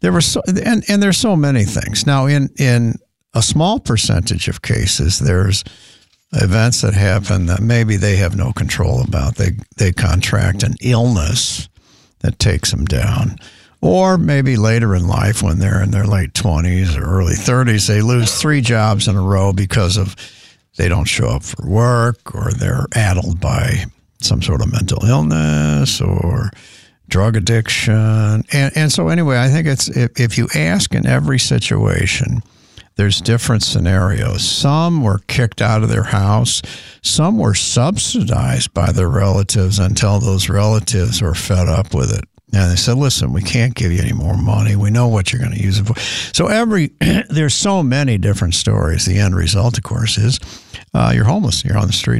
there were and there's so many things. Now, in a small percentage of cases, there's events that happen that maybe they have no control about. They contract an illness that takes them down. Or maybe later in life, when they're in their late 20s or early 30s, they lose 3 jobs in a row because of they don't show up for work, or they're addled by some sort of mental illness or drug addiction. And so anyway, I think it's if you ask in every situation, there's different scenarios. Some were kicked out of their house. Some were subsidized by their relatives until those relatives were fed up with it. And they said, listen, we can't give you any more money. We know what you're going to use it for. So there's so many different stories. The end result, of course, is you're homeless. You're on the street.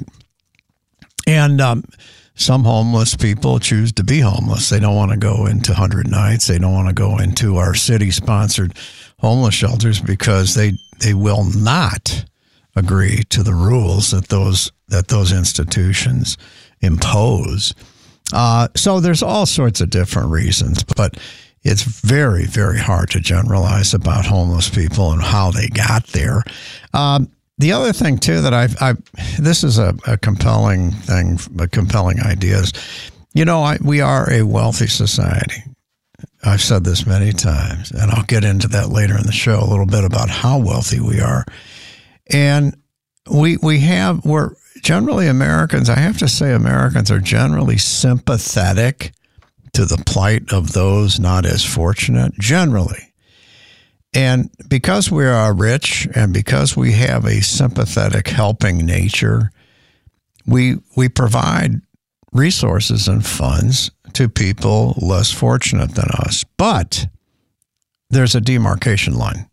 And some homeless people choose to be homeless. They don't want to go into 100 Nights. They don't want to go into our city-sponsored homeless shelters because they will not agree to the rules that those institutions impose. So there's all sorts of different reasons, but it's very, very hard to generalize about homeless people and how they got there. The other thing, too, that this is a compelling thing, a compelling idea is, we are a wealthy society. I've said this many times, and I'll get into that later in the show, a little bit about how wealthy we are. And we're generally Americans, I have to say Americans are generally sympathetic to the plight of those not as fortunate, generally. And because we are rich and because we have a sympathetic, helping nature, we provide resources and funds to people less fortunate than us. But there's a demarcation line.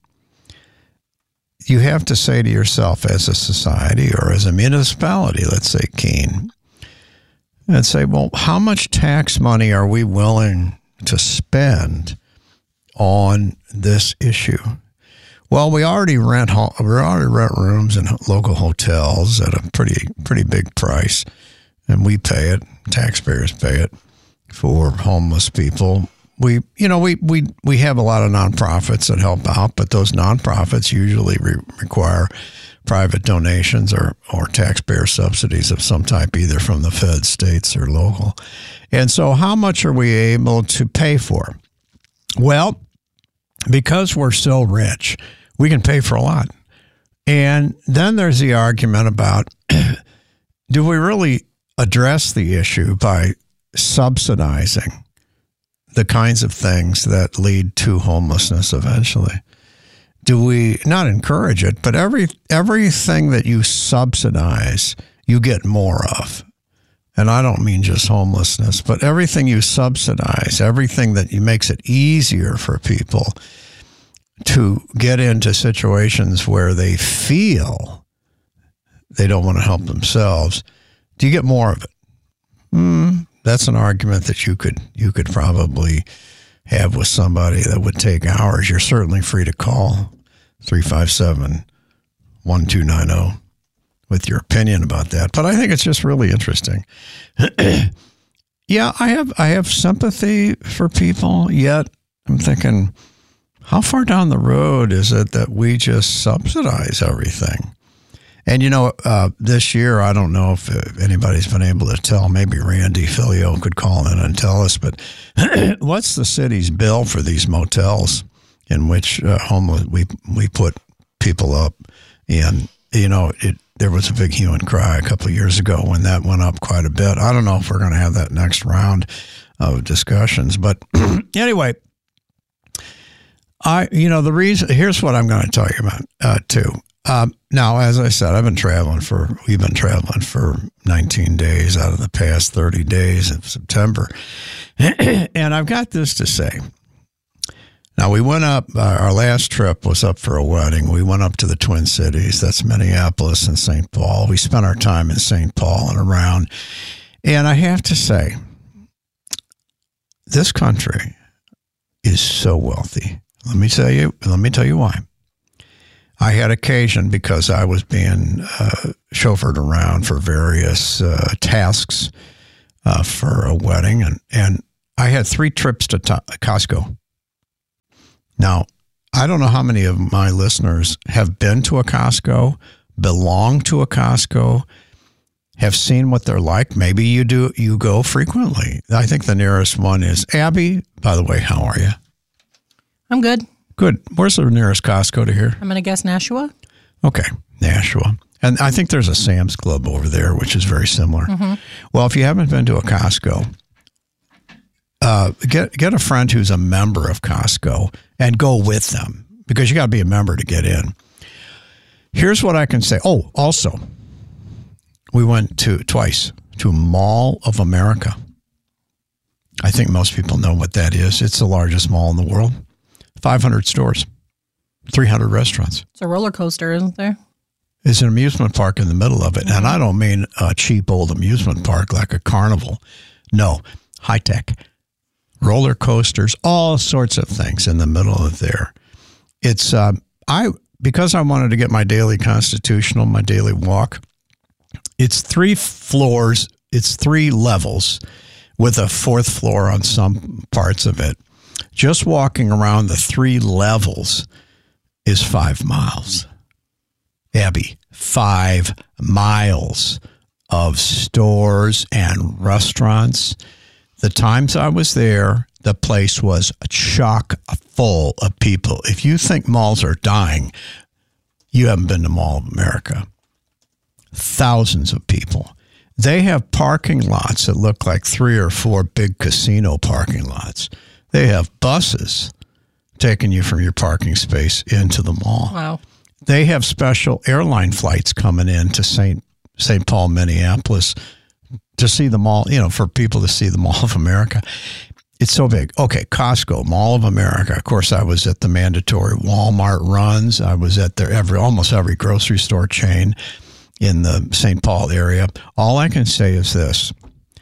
You have to say to yourself as a society or as a municipality, let's say Keene, and say, well, how much tax money are we willing to spend on this issue? Well, we already rent rooms in local hotels at a pretty big price, and we pay it. Taxpayers pay it for homeless people. We have a lot of nonprofits that help out, but those nonprofits usually require private donations or taxpayer subsidies of some type, either from the fed, states, or local. And so how much are we able to pay for? Well, because we're so rich, we can pay for a lot. And then there's the argument about, do we really address the issue by subsidizing the kinds of things that lead to homelessness eventually? Do we not encourage it, but everything that you subsidize, you get more of. And I don't mean just homelessness, but everything you subsidize, everything that makes it easier for people to get into situations where they feel they don't want to help themselves, do you get more of it? That's an argument that you could probably have with somebody that would take hours. You're certainly free to call 357-1290 with your opinion about that. But I think it's just really interesting. Yeah, I have sympathy for people, yet I'm thinking, how far down the road is it that we just subsidize everything? And, this year, I don't know if anybody's been able to tell. Maybe Randy Filio could call in and tell us. But what's the city's bill for these motels in which homeless we put people up? And, there was a big hue and cry a couple of years ago when that went up quite a bit. I don't know if we're going to have that next round of discussions. But anyway, the reason, here's what I'm going to tell you about, too. Now, as I said, we've been traveling for 19 days out of the past 30 days of September. And I've got this to say. Now, we went up, our last trip was up for a wedding. We went up to the Twin Cities. That's Minneapolis and St. Paul. We spent our time in St. Paul and around. And I have to say, this country is so wealthy. Let me tell you why. I had occasion, because I was being chauffeured around for various tasks for a wedding, and I had 3 trips to Costco. Now, I don't know how many of my listeners have been to a Costco, belong to a Costco, have seen what they're like. Maybe you do. You go frequently. I think the nearest one is Abby. By the way, how are you? I'm good. Good. Where's the nearest Costco to here? I'm going to guess Nashua. Okay, Nashua. And I think there's a Sam's Club over there, which is very similar. Mm-hmm. Well, if you haven't been to a Costco, get a friend who's a member of Costco and go with them, because you got to be a member to get in. Here's what I can say. Oh, also, we went twice to Mall of America. I think most people know what that is. It's the largest mall in the world. 500 stores, 300 restaurants. It's a roller coaster, isn't there? There's an amusement park in the middle of it. And I don't mean a cheap old amusement park like a carnival. No, high tech. Roller coasters, all sorts of things in the middle of there. It's because I wanted to get my daily constitutional, my daily walk. It's 3 floors, it's 3 levels with a 4th floor on some parts of it. Just walking around the 3 levels is 5 miles. Abby, 5 miles of stores and restaurants. The times I was there, the place was chock full of people. If you think malls are dying, you haven't been to Mall of America. Thousands of people. They have parking lots that look like 3 or 4 big casino parking lots. They have buses taking you from your parking space into the mall. Wow. They have special airline flights coming in to St. Paul, Minneapolis to see the mall, for people to see the Mall of America. It's so big. Okay, Costco, Mall of America. Of course, I was at the mandatory Walmart runs. I was at almost every grocery store chain in the St. Paul area. All I can say is this.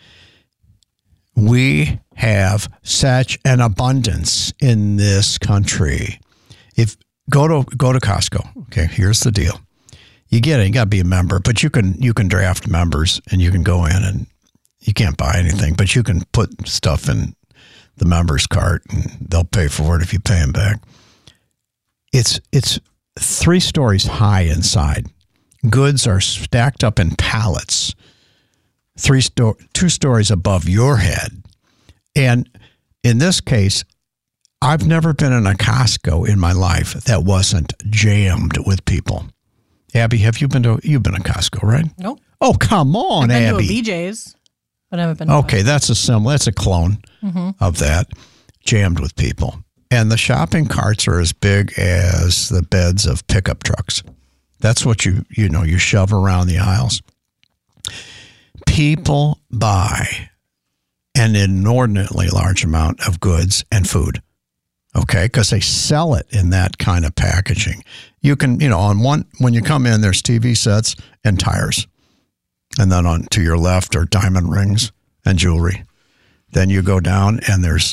We have such an abundance in this country. If go to Costco. Okay, here's the deal. You get it. You got to be a member, but you can draft members and you can go in and you can't buy anything, but you can put stuff in the members cart and they'll pay for it if you pay them back. It's 3 stories high inside. Goods are stacked up in pallets, 2 stories above your head. And in this case, I've never been in a Costco in my life that wasn't jammed with people. Abby, you've been to Costco, right? Nope. Oh, come on, I've been Abby. to a BJ's, but I haven't been to Okay, that's a clone of that, jammed with people. And the shopping carts are as big as the beds of pickup trucks. That's what you shove around the aisles. People buy an inordinately large amount of goods and food. Okay, because they sell it in that kind of packaging. You can, when you come in, there's TV sets and tires. And then on to your left are diamond rings and jewelry. Then you go down and there's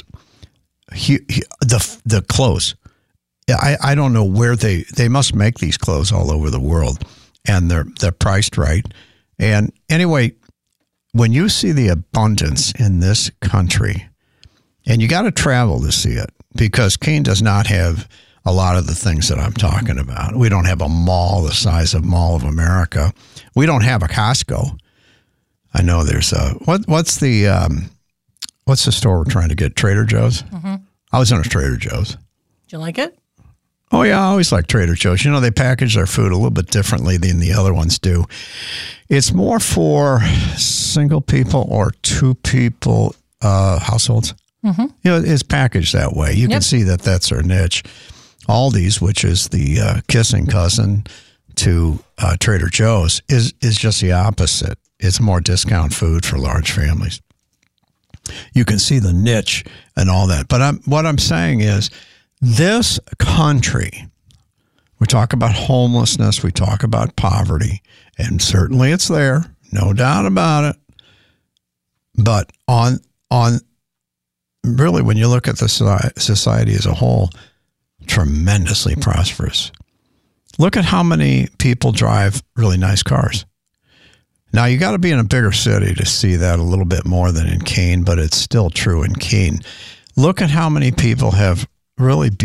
the clothes. I don't know where they must make these clothes all over the world, and they're priced right. And anyway, when you see the abundance in this country, and you got to travel to see it, because Keene does not have a lot of the things that I'm talking about. We don't have a mall the size of Mall of America. We don't have a Costco. I know there's what's the store we're trying to get? Trader Joe's? Mm-hmm. I was in a Trader Joe's. Did you like it? Oh, yeah, I always like Trader Joe's. They package their food a little bit differently than the other ones do. It's more for single people or 2 people households. Mm-hmm. It's packaged that way. You can see that that's their niche. Aldi's, which is the kissing cousin to Trader Joe's, is just the opposite. It's more discount food for large families. You can see the niche and all that. But what I'm saying is, this country, we talk about homelessness, we talk about poverty, and certainly it's there, no doubt about it. But on really, when you look at the society as a whole, tremendously prosperous. Look at how many people drive really nice cars. Now, you got to be in a bigger city to see that a little bit more than in Keene, but it's still true in Keene. Look at how many people have really